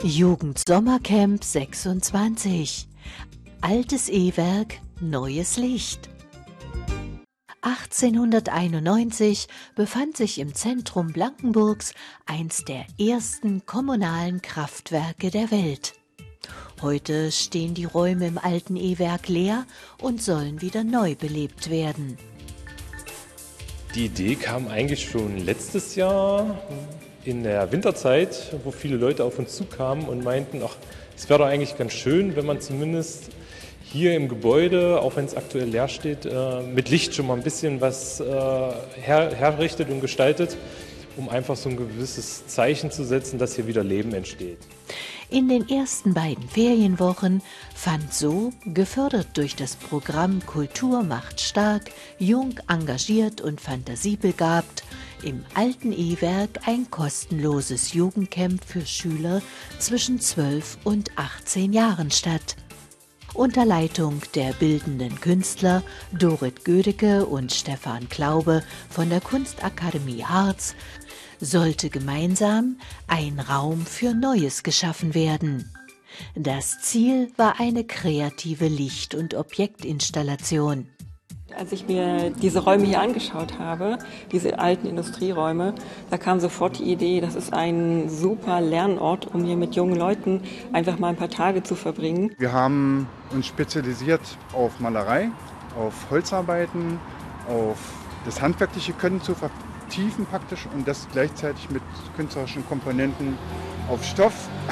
Jugendsommercamp 26. Altes E-Werk, neues Licht. 1891 befand sich im Zentrum Blankenburgs eins der ersten kommunalen Kraftwerke der Welt. Heute stehen die Räume im alten E-Werk leer und sollen wieder neu belebt werden. Die Idee kam eigentlich schon letztes Jahr in der Winterzeit, wo viele Leute auf uns zukamen und meinten, ach, es wäre doch eigentlich ganz schön, wenn man zumindest hier im Gebäude, auch wenn es aktuell leer steht, mit Licht schon mal ein bisschen was herrichtet und gestaltet, um einfach so ein gewisses Zeichen zu setzen, dass hier wieder Leben entsteht. In den ersten beiden Ferienwochen fand so, gefördert durch das Programm Kultur macht stark, jung, engagiert und fantasiebegabt, im alten E-Werk ein kostenloses Jugendcamp für Schüler zwischen 12 und 18 Jahren statt. Unter Leitung der bildenden Künstler Dorit Gödecke und Stefan Klaube von der Kunstakademie Harz sollte gemeinsam ein Raum für Neues geschaffen werden. Das Ziel war eine kreative Licht- und Objektinstallation. Als ich mir diese Räume hier angeschaut habe, diese alten Industrieräume, da kam sofort die Idee, das ist ein super Lernort, um hier mit jungen Leuten einfach mal ein paar Tage zu verbringen. Wir haben uns spezialisiert auf Malerei, auf Holzarbeiten, auf das handwerkliche Können zu vertiefen praktisch und das gleichzeitig mit künstlerischen Komponenten auf Stoff.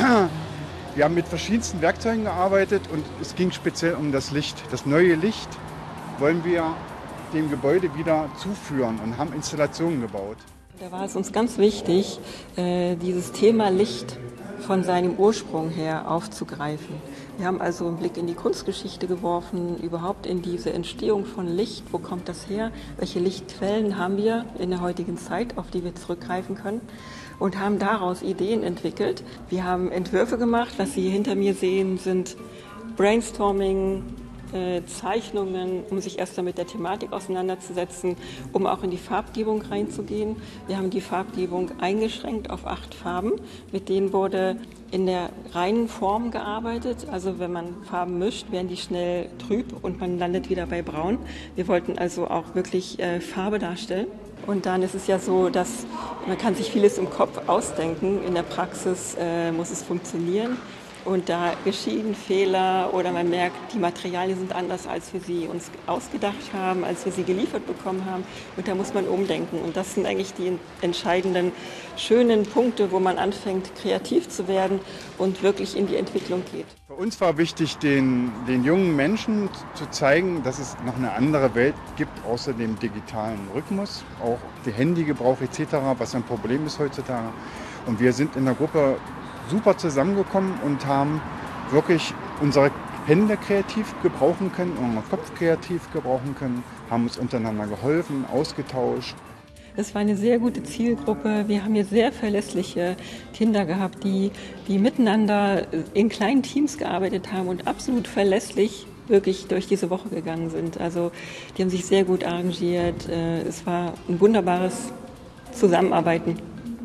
Wir haben mit verschiedensten Werkzeugen gearbeitet und es ging speziell um das Licht. Das neue Licht wollen wir dem Gebäude wieder zuführen und haben Installationen gebaut. Da war es uns ganz wichtig, dieses Thema Licht von seinem Ursprung her aufzugreifen. Wir haben also einen Blick in die Kunstgeschichte geworfen, überhaupt in diese Entstehung von Licht. Wo kommt das her? Welche Lichtquellen haben wir in der heutigen Zeit, auf die wir zurückgreifen können? Und haben daraus Ideen entwickelt. Wir haben Entwürfe gemacht. Was Sie hier hinter mir sehen, sind Brainstorming, Zeichnungen, um sich erst mit der Thematik auseinanderzusetzen, um auch in die Farbgebung reinzugehen. Wir haben die Farbgebung eingeschränkt auf 8 Farben. Mit denen wurde in der reinen Form gearbeitet. Also wenn man Farben mischt, werden die schnell trüb und man landet wieder bei braun. Wir wollten also auch wirklich Farbe darstellen. Und dann ist es ja so, dass man kann sich vieles im Kopf ausdenken. In der Praxis muss es funktionieren. Und da geschehen Fehler oder man merkt, die Materialien sind anders, als wir sie uns ausgedacht haben, als wir sie geliefert bekommen haben. Und da muss man umdenken. Und das sind eigentlich die entscheidenden, schönen Punkte, wo man anfängt, kreativ zu werden und wirklich in die Entwicklung geht. Für uns war wichtig, den jungen Menschen zu zeigen, dass es noch eine andere Welt gibt, außer dem digitalen Rhythmus, auch der Handygebrauch etc., was ein Problem ist heutzutage. Und wir sind in der Gruppe super zusammengekommen und haben wirklich unsere Hände kreativ gebrauchen können, unseren Kopf kreativ gebrauchen können, haben uns untereinander geholfen, ausgetauscht. Es war eine sehr gute Zielgruppe. Wir haben hier sehr verlässliche Kinder gehabt, die miteinander in kleinen Teams gearbeitet haben und absolut verlässlich wirklich durch diese Woche gegangen sind. Also die haben sich sehr gut arrangiert. Es war ein wunderbares Zusammenarbeiten.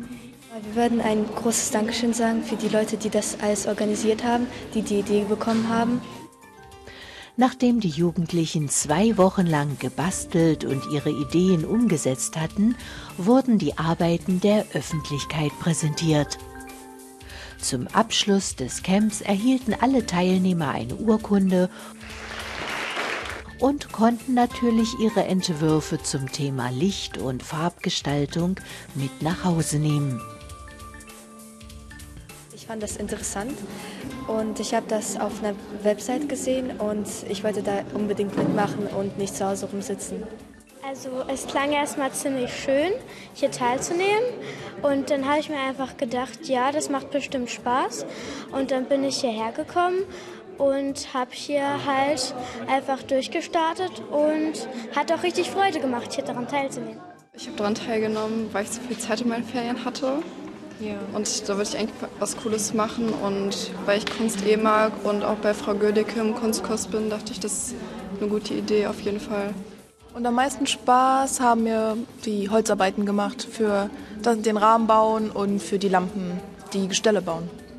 Wir würden ein großes Dankeschön sagen für die Leute, die das alles organisiert haben, die die Idee bekommen haben. Nachdem die Jugendlichen 2 Wochen lang gebastelt und ihre Ideen umgesetzt hatten, wurden die Arbeiten der Öffentlichkeit präsentiert. Zum Abschluss des Camps erhielten alle Teilnehmer eine Urkunde und konnten natürlich ihre Entwürfe zum Thema Licht- und Farbgestaltung mit nach Hause nehmen. Ich fand das interessant und ich habe das auf einer Website gesehen und ich wollte da unbedingt mitmachen und nicht zu Hause rumsitzen. Also es klang erstmal ziemlich schön, hier teilzunehmen und dann habe ich mir einfach gedacht, ja, das macht bestimmt Spaß und dann bin ich hierher gekommen und habe hier halt einfach durchgestartet und hat auch richtig Freude gemacht, hier daran teilzunehmen. Ich habe daran teilgenommen, weil ich so viel Zeit in meinen Ferien hatte. Ja. Und da wollte ich eigentlich was Cooles machen und weil ich Kunst mag und auch bei Frau Gödecke im Kunstkurs bin, dachte ich, das ist eine gute Idee auf jeden Fall. Und am meisten Spaß haben mir die Holzarbeiten gemacht für den Rahmen bauen und für die Lampen, die Gestelle bauen.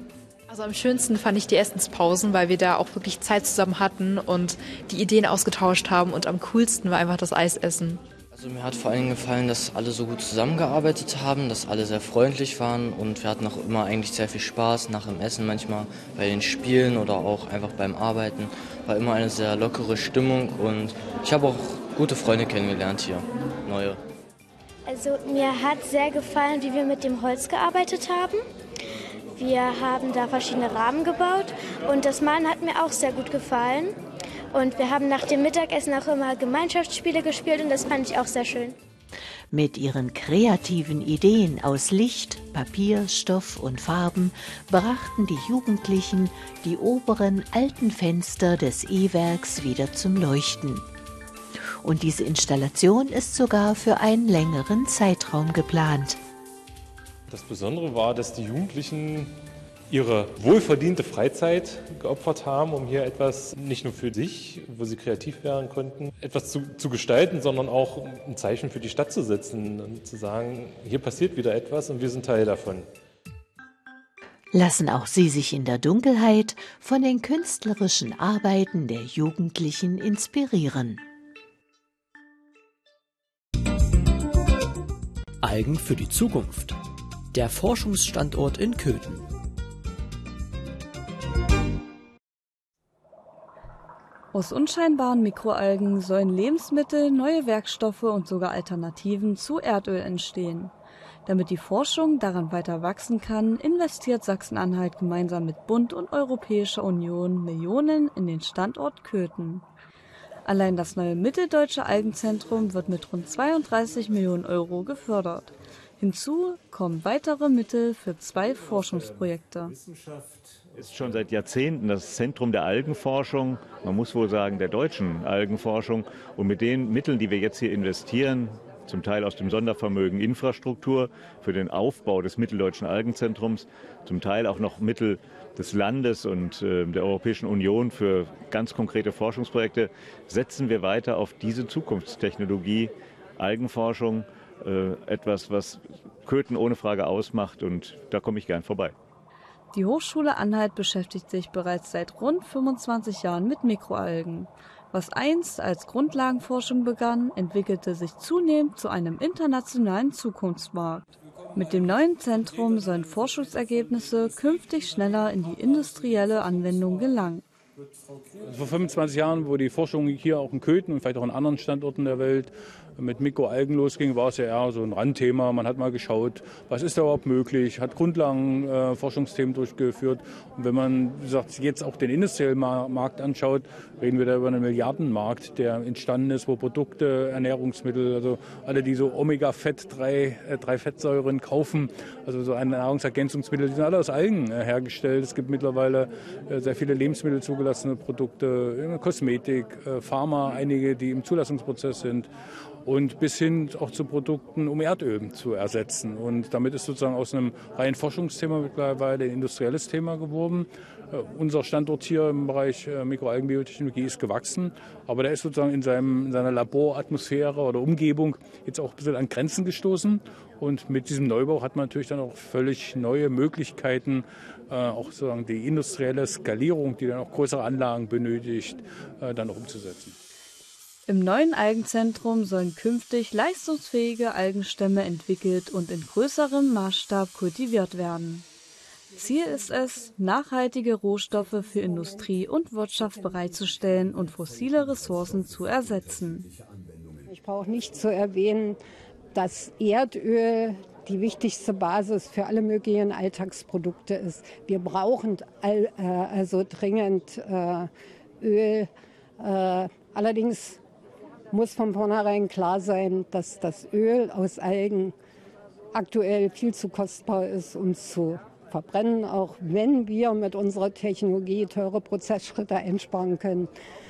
Also am schönsten fand ich die Essenspausen, weil wir da auch wirklich Zeit zusammen hatten und die Ideen ausgetauscht haben. Und am coolsten war einfach das Eisessen. Also mir hat vor allem gefallen, dass alle so gut zusammengearbeitet haben, dass alle sehr freundlich waren und wir hatten auch immer eigentlich sehr viel Spaß nach dem Essen, manchmal bei den Spielen oder auch einfach beim Arbeiten. War immer eine sehr lockere Stimmung und ich habe auch gute Freunde kennengelernt hier, neue. Also mir hat sehr gefallen, wie wir mit dem Holz gearbeitet haben. Wir haben da verschiedene Rahmen gebaut und das Malen hat mir auch sehr gut gefallen. Und wir haben nach dem Mittagessen auch immer Gemeinschaftsspiele gespielt und das fand ich auch sehr schön. Mit ihren kreativen Ideen aus Licht, Papier, Stoff und Farben brachten die Jugendlichen die oberen alten Fenster des E-Werks wieder zum Leuchten. Und diese Installation ist sogar für einen längeren Zeitraum geplant. Das Besondere war, dass die Jugendlichen ihre wohlverdiente Freizeit geopfert haben, um hier etwas, nicht nur für sich, wo sie kreativ werden konnten, etwas zu gestalten, sondern auch ein Zeichen für die Stadt zu setzen und zu sagen, hier passiert wieder etwas und wir sind Teil davon. Lassen auch Sie sich in der Dunkelheit von den künstlerischen Arbeiten der Jugendlichen inspirieren. Algen für die Zukunft. Der Forschungsstandort in Köthen. Aus unscheinbaren Mikroalgen sollen Lebensmittel, neue Werkstoffe und sogar Alternativen zu Erdöl entstehen. Damit die Forschung daran weiter wachsen kann, investiert Sachsen-Anhalt gemeinsam mit Bund und Europäischer Union Millionen in den Standort Köthen. Allein das neue Mitteldeutsche Algenzentrum wird mit rund 32 Millionen Euro gefördert. Hinzu kommen weitere Mittel für 2 Forschungsprojekte. Wissenschaft ist schon seit Jahrzehnten das Zentrum der Algenforschung, man muss wohl sagen der deutschen Algenforschung. Und mit den Mitteln, die wir jetzt hier investieren, zum Teil aus dem Sondervermögen Infrastruktur für den Aufbau des Mitteldeutschen Algenzentrums, zum Teil auch noch Mittel des Landes und der Europäischen Union für ganz konkrete Forschungsprojekte, setzen wir weiter auf diese Zukunftstechnologie, Algenforschung, etwas, was Köthen ohne Frage ausmacht, und da komme ich gern vorbei. Die Hochschule Anhalt beschäftigt sich bereits seit rund 25 Jahren mit Mikroalgen. Was einst als Grundlagenforschung begann, entwickelte sich zunehmend zu einem internationalen Zukunftsmarkt. Mit dem neuen Zentrum sollen Forschungsergebnisse künftig schneller in die industrielle Anwendung gelangen. Vor 25 Jahren, wo die Forschung hier auch in Köthen und vielleicht auch an anderen Standorten der Welt mit Mikroalgen losging, war es ja eher so ein Randthema. Man hat mal geschaut, was ist da überhaupt möglich, hat Grundlagenforschungsthemen durchgeführt. Und wenn man jetzt auch den industriellen Markt anschaut, reden wir da über einen Milliardenmarkt, der entstanden ist, wo Produkte, Ernährungsmittel, also alle, die so Omega-Fett, drei Fettsäuren kaufen, also so ein Nahrungsergänzungsmittel, die sind alle aus Algen hergestellt. Es gibt mittlerweile sehr viele Lebensmittel zugelassene Produkte, Kosmetik, Pharma, einige, die im Zulassungsprozess sind. Und bis hin auch zu Produkten, um Erdöl zu ersetzen. Und damit ist sozusagen aus einem reinen Forschungsthema mittlerweile ein industrielles Thema geworden. Unser Standort hier im Bereich Mikroalgenbiotechnologie ist gewachsen, aber der ist sozusagen in seiner Laboratmosphäre oder Umgebung jetzt auch ein bisschen an Grenzen gestoßen. Und mit diesem Neubau hat man natürlich dann auch völlig neue Möglichkeiten, auch sozusagen die industrielle Skalierung, die dann auch größere Anlagen benötigt, dann auch umzusetzen. Im neuen Algenzentrum sollen künftig leistungsfähige Algenstämme entwickelt und in größerem Maßstab kultiviert werden. Ziel ist es, nachhaltige Rohstoffe für Industrie und Wirtschaft bereitzustellen und fossile Ressourcen zu ersetzen. Ich brauche nicht zu erwähnen, dass Erdöl die wichtigste Basis für alle möglichen Alltagsprodukte ist. Wir brauchen also dringend Öl. Allerdings muss von vornherein klar sein, dass das Öl aus Algen aktuell viel zu kostbar ist, um zu verbrennen. Auch wenn wir mit unserer Technologie teure Prozessschritte einsparen können,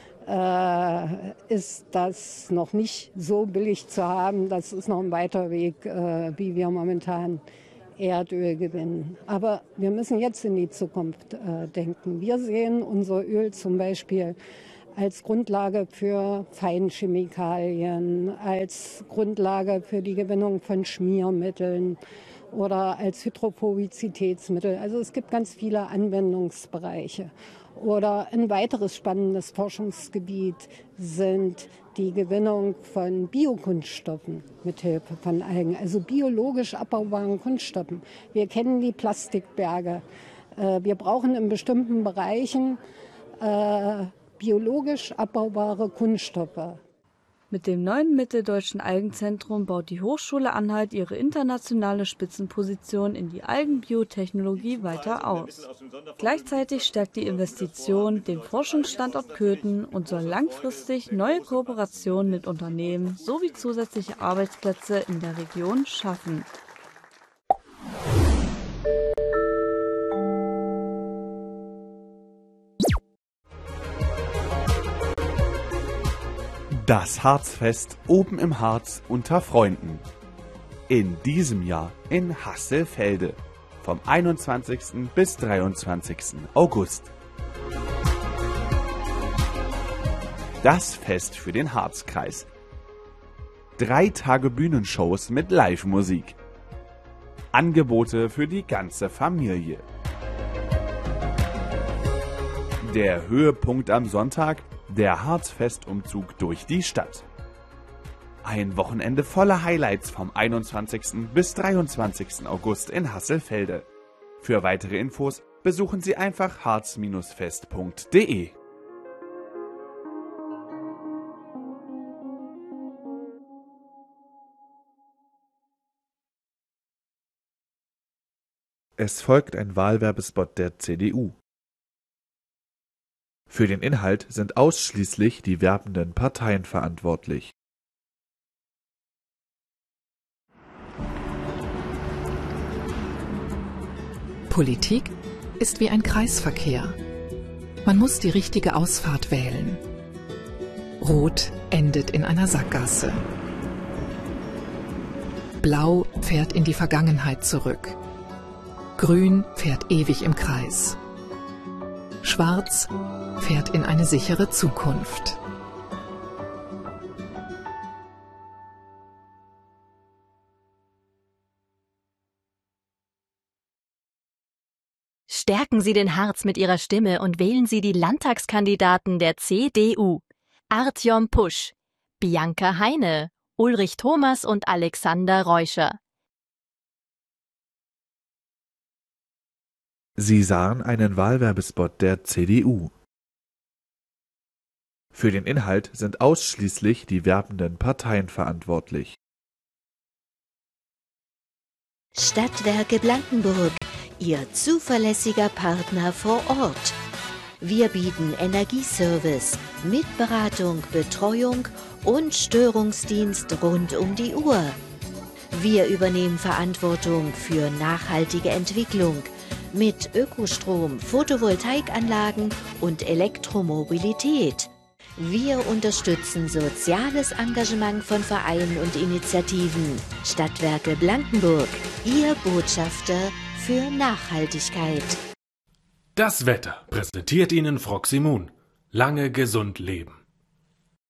ist das noch nicht so billig zu haben. Das ist noch ein weiter Weg, wie wir momentan Erdöl gewinnen. Aber wir müssen jetzt in die Zukunft denken. Wir sehen unser Öl zum Beispiel als Grundlage für Feinchemikalien, als Grundlage für die Gewinnung von Schmiermitteln. oder als Hydrophobizitätsmittel. Also es gibt ganz viele Anwendungsbereiche. Oder ein weiteres spannendes Forschungsgebiet sind die Gewinnung von Biokunststoffen mithilfe von Algen, also biologisch abbaubaren Kunststoffen. Wir kennen die Plastikberge. Wir brauchen in bestimmten Bereichen biologisch abbaubare Kunststoffe. Mit dem neuen Mitteldeutschen Algenzentrum baut die Hochschule Anhalt ihre internationale Spitzenposition in die Algenbiotechnologie weiter aus. Gleichzeitig stärkt die Investition den Forschungsstandort Köthen und soll langfristig neue Kooperationen mit Unternehmen sowie zusätzliche Arbeitsplätze in der Region schaffen. Das Harzfest oben im Harz unter Freunden. In diesem Jahr in Hasselfelde vom 21. bis 23. August. Das Fest für den Harzkreis. 3 Tage Bühnenshows mit Live-Musik. Angebote für die ganze Familie. Der Höhepunkt am Sonntag: der Harzfestumzug durch die Stadt. Ein Wochenende voller Highlights vom 21. bis 23. August in Hasselfelde. Für weitere Infos besuchen Sie einfach harz-fest.de. Es folgt ein Wahlwerbespot der CDU. Für den Inhalt sind ausschließlich die werbenden Parteien verantwortlich. Politik ist wie ein Kreisverkehr. Man muss die richtige Ausfahrt wählen. Rot endet in einer Sackgasse. Blau fährt in die Vergangenheit zurück. Grün fährt ewig im Kreis. Schwarz fährt in eine sichere Zukunft. Stärken Sie den Harz mit Ihrer Stimme und wählen Sie die Landtagskandidaten der CDU. Artjom Pusch, Bianca Heine, Ulrich Thomas und Alexander Reuscher. Sie sahen einen Wahlwerbespot der CDU. Für den Inhalt sind ausschließlich die werbenden Parteien verantwortlich. Stadtwerke Blankenburg, Ihr zuverlässiger Partner vor Ort. Wir bieten Energieservice mit Beratung, Betreuung und Störungsdienst rund um die Uhr. Wir übernehmen Verantwortung für nachhaltige Entwicklung mit Ökostrom, Photovoltaikanlagen und Elektromobilität. Wir unterstützen soziales Engagement von Vereinen und Initiativen. Stadtwerke Blankenburg, Ihr Botschafter für Nachhaltigkeit. Das Wetter präsentiert Ihnen Froximun. Lange gesund leben.